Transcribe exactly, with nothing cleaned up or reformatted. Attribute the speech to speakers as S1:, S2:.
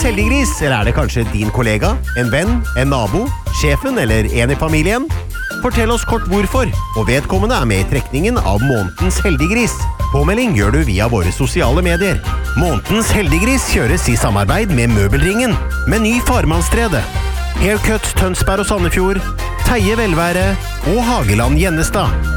S1: heldiggris, eller er det kanskje din kollega, en venn, en nabo, sjefen eller en i familien? Fortell oss kort hvorfor, og vedkommende er med i trekningen av Månedens heldiggris. Påmelding gjør du via våre sosiale medier. Månedens heldiggris kjøres i samarbeid med Møbelringen, Meny Farmannstredet, Haircut Tønsberg og Sandefjord, Teie Velvære og Hageland Gjennestad.